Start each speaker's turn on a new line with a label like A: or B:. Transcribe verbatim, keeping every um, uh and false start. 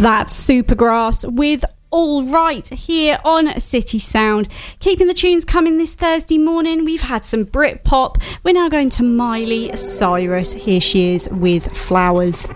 A: That's Supergrass with All Right here on City Sound. Keeping the tunes coming this Thursday morning. We've had some Britpop. We're now going to Miley Cyrus. Here she is with Flowers.